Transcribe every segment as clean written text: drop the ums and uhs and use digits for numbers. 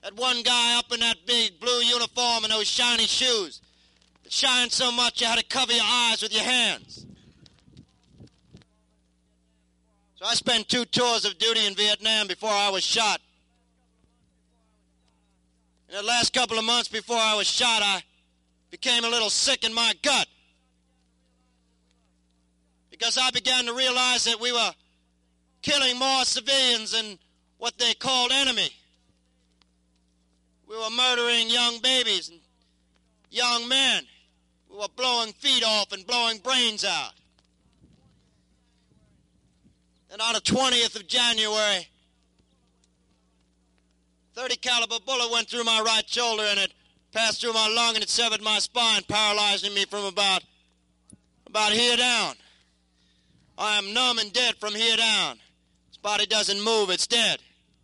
That one guy up in that big blue uniform and those shiny shoes that shined so much you had to cover your eyes with your hands. So I spent 2 tours of duty in Vietnam before I was shot. In the last couple of months before I was shot, I became a little sick in my gut. Because I began to realize that we were killing more civilians than what they called enemy. We were murdering young babies and young men. We were blowing feet off and blowing brains out. And on the 20th of January, 30 caliber bullet went through my right shoulder and it passed through my lung and it severed my spine, paralyzing me from about here down. I am numb and dead from here down. This body doesn't move, it's dead.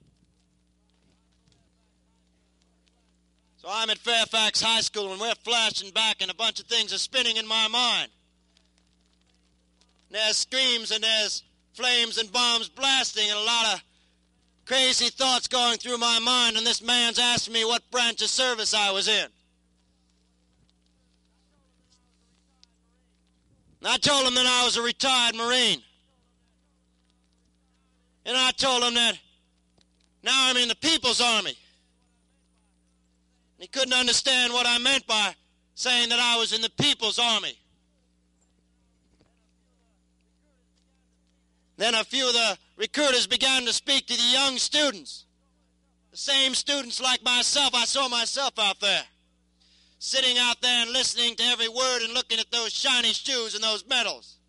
So I'm at Fairfax High School and we're flashing back and a bunch of things are spinning in my mind. And there's screams and there's flames and bombs blasting and a lot of crazy thoughts going through my mind, and this man's asking me what branch of service I was in. And I told him that I was a retired Marine. And I told him that now I'm in the People's Army. And he couldn't understand what I meant by saying that I was in the People's Army. Then a few of the recruiters began to speak to the young students. The same students like myself. I saw myself out there, sitting out there and listening to every word and looking at those shiny shoes and those medals.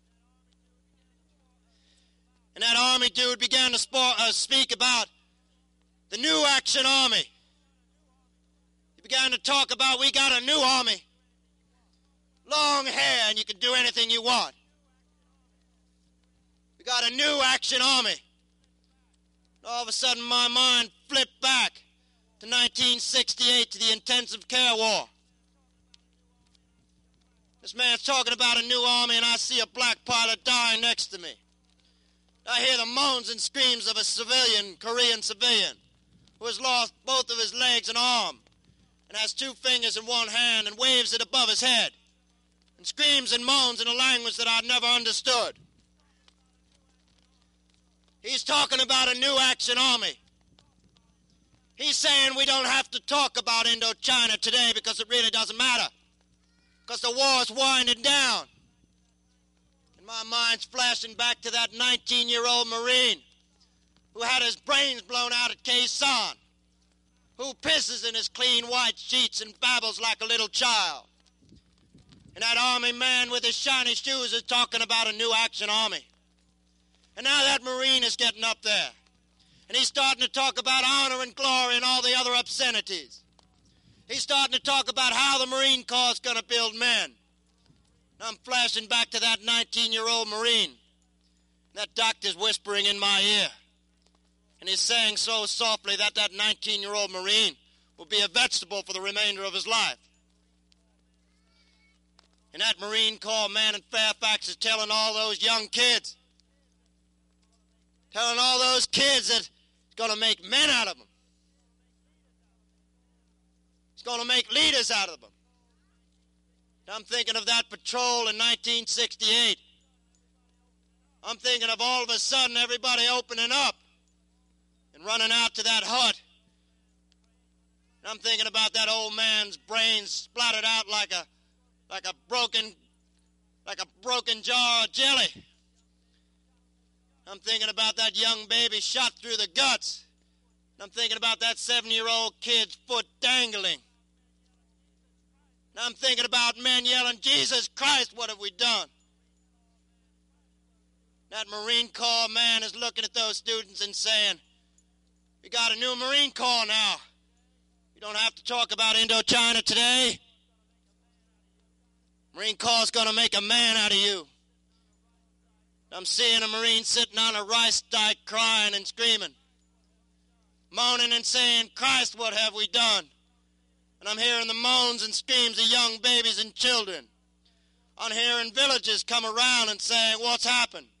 And that Army dude began to speak about the new Action Army. He began to talk about, we got a new Army. Long hair and you can do anything you want. We got a new Action Army. All of a sudden, my mind flipped back to 1968, to the intensive care war. This man's talking about a new army, and I see a black pilot dying next to me. I hear the moans and screams of a civilian, Korean civilian, who has lost both of his legs and arm, and has 2 fingers in one hand and waves it above his head, and screams and moans in a language that I'd never understood. He's talking about a new Action Army. He's saying we don't have to talk about Indochina today because it really doesn't matter. Because the war is winding down. And my mind's flashing back to that 19-year-old Marine who had his brains blown out at Khe Sanh, who pisses in his clean white sheets and babbles like a little child. And that Army man with his shiny shoes is talking about a new Action Army. And now that Marine is getting up there. And he's starting to talk about honor and glory and all the other obscenities. He's starting to talk about how the Marine Corps is going to build men. And I'm flashing back to that 19-year-old Marine. That doctor's whispering in my ear. And he's saying so softly that 19-year-old Marine will be a vegetable for the remainder of his life. And that Marine Corps man in Fairfax is telling all those young kids, telling all those kids that it's going to make men out of them. It's going to make leaders out of them. I'm thinking of that patrol in 1968. I'm thinking of all of a sudden everybody opening up and running out to that hut. And I'm thinking about that old man's brains splattered out like a broken jar of jelly. I'm thinking about that young baby shot through the guts. I'm thinking about that 7-year-old kid's foot dangling. And I'm thinking about men yelling, Jesus Christ, what have we done? That Marine Corps man is looking at those students and saying, we got a new Marine Corps now. You don't have to talk about Indochina today. Marine Corps is going to make a man out of you. I'm seeing a Marine sitting on a rice dike crying and screaming, moaning and saying, Christ, what have we done? And I'm hearing the moans and screams of young babies and children. I'm hearing villagers come around and saying, what's happened?